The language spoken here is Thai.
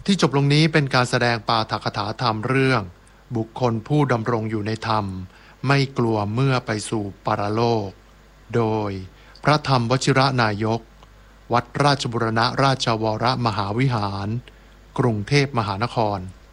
ที่จบลงนี้เป็นการแสดงปาฐกถาธรรมเรื่องบุคคลผู้ดำรงอยู่ในธรรมไม่กลัวเมื่อไปสู่ปรโลกโดยพระธรรมวชิรนายกวัดราชบุรณราชวรมหาวิหารกรุงเทพมหานคร